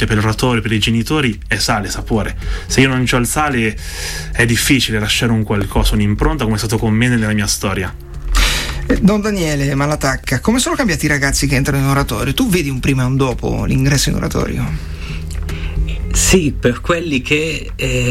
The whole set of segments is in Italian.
cioè per l'oratorio, per i genitori è sale, sapore. Se io non c'ho il sale è difficile lasciare un qualcosa, un'impronta, come è stato con me nella mia storia. Don Daniele Malatacca, come sono cambiati i ragazzi che entrano in oratorio? Tu vedi un prima e un dopo l'ingresso in oratorio? Sì, per quelli che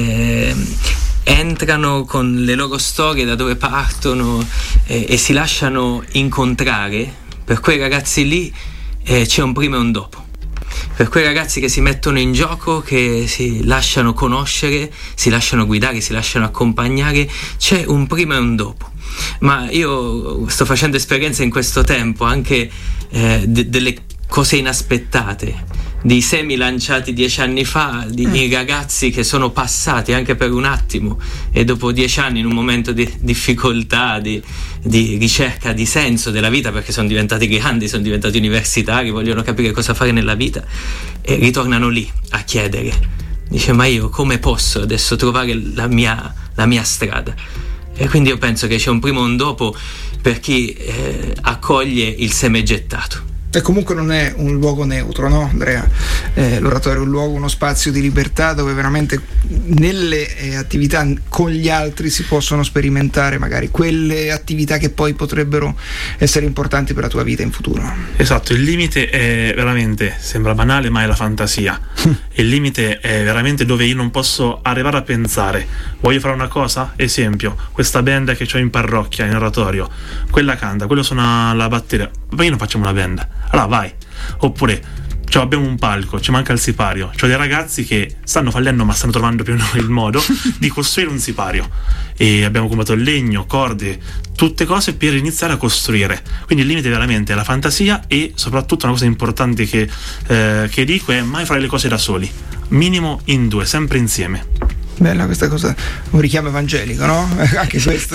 entrano con le loro storie, da dove partono, e si lasciano incontrare, per quei ragazzi lì c'è un prima e un dopo. Per quei ragazzi che si mettono in gioco, che si lasciano conoscere, si lasciano guidare, si lasciano accompagnare, c'è un prima e un dopo. Ma io sto facendo esperienza in questo tempo anche delle cose inaspettate, di semi lanciati 10 anni fa, di ragazzi che sono passati anche per un attimo e dopo 10 anni, in un momento di difficoltà, di ricerca di senso della vita, perché sono diventati grandi, sono diventati universitari, vogliono capire cosa fare nella vita, e ritornano lì a chiedere, dice: ma io come posso adesso trovare la mia strada? E quindi io penso che c'è un prima e un dopo per chi accoglie il seme gettato. E comunque non è un luogo neutro, no, Andrea? L'oratorio è un luogo, uno spazio di libertà dove veramente nelle attività con gli altri si possono sperimentare magari quelle attività che poi potrebbero essere importanti per la tua vita in futuro. Esatto, il limite è veramente, sembra banale, ma è la fantasia. Il limite è veramente dove io non posso arrivare a pensare: voglio fare una cosa? Esempio, questa band che ho in parrocchia, in oratorio, quella canta, quello suona la batteria, ma io non facciamo una band. Allora vai. Oppure abbiamo un palco, ci manca il sipario, c'ho dei ragazzi che stanno fallendo ma stanno trovando più o meno il modo di costruire un sipario, e abbiamo comprato il legno, corde, tutte cose per iniziare a costruire. Quindi il limite veramente è la fantasia, e soprattutto una cosa importante che dico è mai fare le cose da soli, minimo in due, sempre insieme. Bella questa cosa, un richiamo evangelico, no? Anche questo,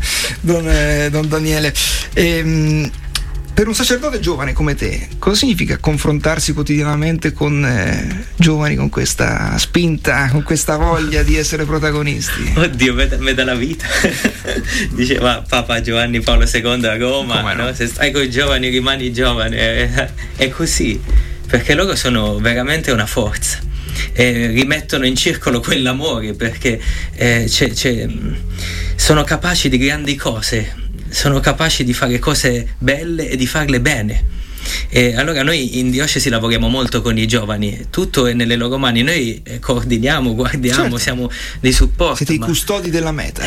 don Daniele. Per un sacerdote giovane come te, cosa significa confrontarsi quotidianamente con giovani con questa spinta, con questa voglia di essere protagonisti? Oddio, me dà la vita. Diceva Papa Giovanni Paolo II a Roma, no? Se stai con i giovani rimani giovane. È così, perché loro sono veramente una forza. Rimettono in circolo quell'amore, perché sono capaci di grandi cose, sono capaci di fare cose belle e di farle bene. E allora noi in diocesi lavoriamo molto con i giovani, tutto è nelle loro mani, noi coordiniamo, guardiamo, certo, siamo di supporto. Siete i custodi della meta.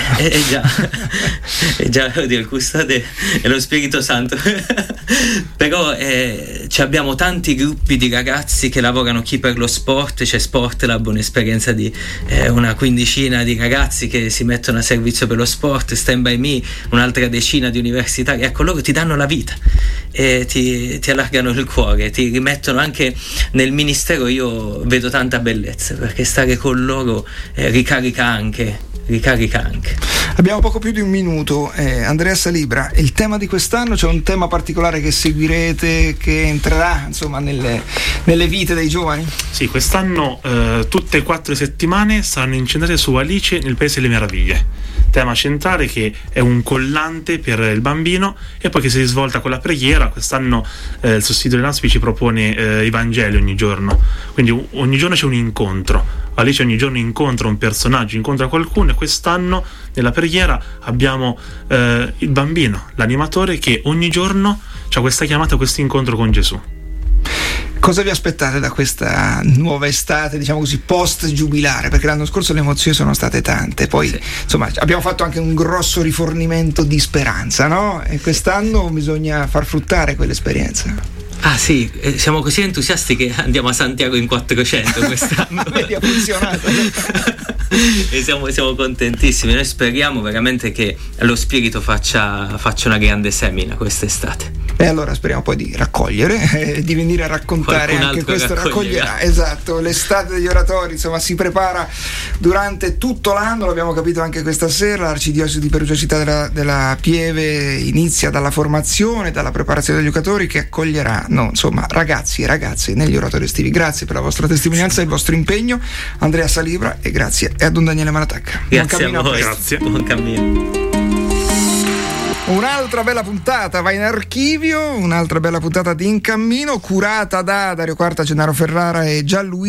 Già, oddio, il custode è lo Spirito Santo. Però abbiamo tanti gruppi di ragazzi che lavorano, chi per lo sport, c'è Sport Lab, un'esperienza di una quindicina di ragazzi che si mettono a servizio per lo sport, Stand By Me, un'altra decina di universitari. Ecco, loro ti danno la vita e ti allargano il cuore, ti rimettono anche nel ministero. Io vedo tanta bellezza, perché stare con loro ricarica anche. Abbiamo poco più di un minuto. Andrea Salibra, il tema di quest'anno, c'è un tema particolare che seguirete, che entrerà insomma nelle vite dei giovani? Sì, quest'anno tutte e 4 settimane saranno incentrate su Alice nel Paese delle Meraviglie, tema centrale che è un collante per il bambino, e poi che si svolta con la preghiera. Quest'anno il sostituto dell'ASPI ci propone i Vangeli ogni giorno, quindi ogni giorno c'è un incontro. Alice ogni giorno incontra un personaggio, incontra qualcuno, e quest'anno nella preghiera abbiamo il bambino, l'animatore, che ogni giorno c'ha questa chiamata, questo incontro con Gesù. Cosa vi aspettate da questa nuova estate, diciamo così, post giubilare? Perché l'anno scorso le emozioni sono state tante, poi sì, insomma abbiamo fatto anche un grosso rifornimento di speranza, no? E quest'anno bisogna far fruttare quell'esperienza. Ah sì, siamo così entusiasti che andiamo a Santiago in 400 quest'anno. Vedi, ha funzionato. E siamo contentissimi. Noi speriamo veramente che lo Spirito faccia una grande semina quest'estate. E allora speriamo poi di raccogliere, di venire a raccontare anche questo. Raccoglierà, esatto. L'estate degli oratori, insomma, si prepara durante tutto l'anno, l'abbiamo capito anche questa sera. L'Arcidiocesi di Perugia Città della Pieve inizia dalla formazione, dalla preparazione degli giocatori, che accoglierà ragazzi e ragazze negli oratori estivi. Grazie per la vostra testimonianza e il vostro impegno, Andrea Salibra, e grazie a don Daniele Malatacca. Grazie a voi. Grazie. Buon cammino. Un'altra bella puntata va in archivio, un'altra bella puntata di In Cammino, curata da Dario Quarta, Gennaro Ferrara e Gianluigi